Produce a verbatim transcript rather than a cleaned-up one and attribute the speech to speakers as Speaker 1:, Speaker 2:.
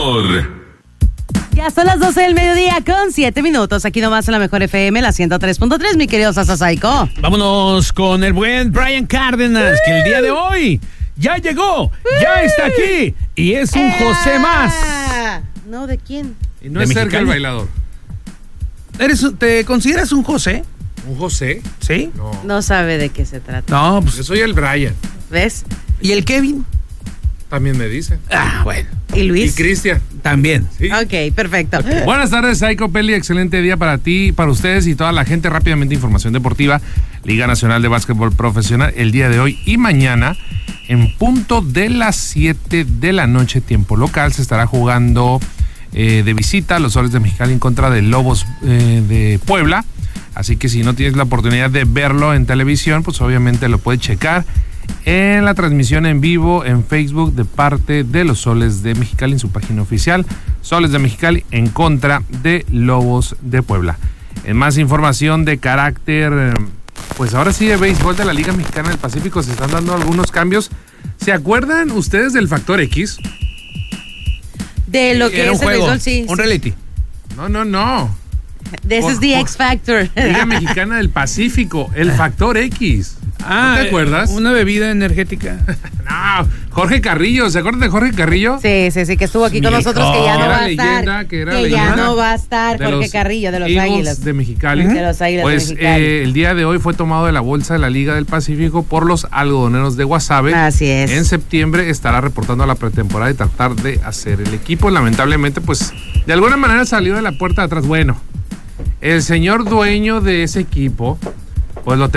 Speaker 1: bailador.
Speaker 2: Ya son las doce del mediodía con siete minutos. Aquí nomás en la Mejor F M, la ciento tres punto tres, mi querido Sasa Saiko.
Speaker 3: Vámonos con el buen Brian Cárdenas, que el día de hoy ya llegó, ya está aquí y es un José más.
Speaker 2: No, ¿de quién?
Speaker 4: Y no
Speaker 3: ¿De
Speaker 4: es Sergio
Speaker 3: Mexicali?
Speaker 4: el bailador.
Speaker 3: ¿Eres, ¿Te consideras un José?
Speaker 4: ¿Un José?
Speaker 3: ¿Sí?
Speaker 4: No.
Speaker 2: No sabe de qué se trata.
Speaker 3: No,
Speaker 4: Yo
Speaker 3: pues.
Speaker 4: soy el Brian.
Speaker 2: ¿Ves?
Speaker 3: ¿Y el Kevin?
Speaker 4: También me dicen.
Speaker 3: Ah, bueno.
Speaker 2: ¿Y
Speaker 4: Y
Speaker 2: Luis?
Speaker 4: Cristian.
Speaker 3: También.
Speaker 4: Sí.
Speaker 2: Ok, perfecto.
Speaker 4: Buenas tardes, Psycho Peli. Excelente día para ti, para ustedes y toda la gente. Rápidamente, información deportiva. Liga Nacional de Básquetbol Profesional el día de hoy y mañana, en punto de las siete de la noche, tiempo local, se estará jugando eh, de visita los Soles de Mexicali en contra de Lobos eh, de Puebla. Así que si no tienes la oportunidad de verlo en televisión, pues obviamente lo puedes checar en la transmisión en vivo en Facebook de parte de los Soles de Mexicali en su página oficial. Soles de Mexicali en contra de Lobos de Puebla. En más información de carácter, pues ahora sí de béisbol de la Liga Mexicana del Pacífico se están dando algunos cambios. ¿Se acuerdan ustedes del Factor X?
Speaker 2: De lo que
Speaker 3: Era
Speaker 2: es
Speaker 3: un
Speaker 2: el
Speaker 3: juego,
Speaker 2: béisbol, sí.
Speaker 3: un
Speaker 2: sí.
Speaker 3: reality.
Speaker 4: No, no, no.
Speaker 2: This is the X Factor.
Speaker 4: Liga Mexicana del Pacífico, el Factor X.
Speaker 3: Ah,
Speaker 4: ¿No te acuerdas?
Speaker 3: Una bebida energética.
Speaker 4: No, Jorge Carrillo, ¿se acuerdan de Jorge Carrillo?
Speaker 2: Sí, sí, sí, que estuvo aquí con
Speaker 3: Mi
Speaker 2: nosotros, que ya no
Speaker 4: Era
Speaker 2: va a
Speaker 4: leyenda,
Speaker 2: estar.
Speaker 4: que era
Speaker 2: ya
Speaker 4: leyenda
Speaker 2: no va a estar
Speaker 4: de
Speaker 2: Jorge
Speaker 4: los
Speaker 2: Carrillo de los
Speaker 4: Eagles
Speaker 2: Águilas.
Speaker 4: de Mexicali.
Speaker 2: De los Águilas
Speaker 4: Pues
Speaker 2: de Mexicali.
Speaker 4: eh, el día de hoy fue tomado de la bolsa de la Liga del Pacífico por los algodoneros de Guasave.
Speaker 2: Así es.
Speaker 4: En septiembre estará reportando a la pretemporada y tratar de hacer el equipo. Lamentablemente, pues de alguna manera salió de la puerta de atrás. Bueno, el señor dueño de ese equipo, pues lo